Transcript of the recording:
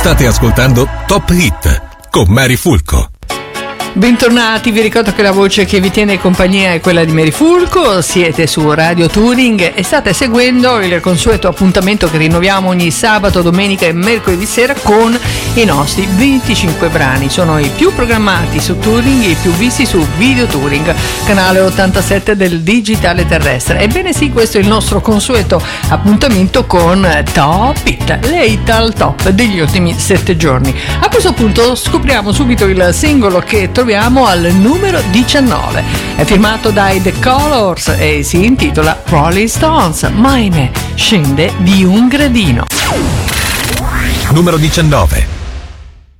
State ascoltando Top Hit con Mary Fulco. Bentornati, vi ricordo che la voce che vi tiene compagnia è quella di Mary Fulco, siete su Radio Touring e state seguendo il consueto appuntamento che rinnoviamo ogni sabato, domenica e mercoledì sera con i nostri 25 brani. Sono i più programmati su Touring e i più visti su Video Touring, canale 87 del digitale terrestre. Ebbene sì, questo è il nostro consueto appuntamento con Top Hit, le hit al top degli ultimi 7 giorni. A questo punto scopriamo subito il singolo che troviamo al numero 19. È firmato dai The Colors e si intitola Rolling Stones, ma ahimè scende di un gradino. Numero 19.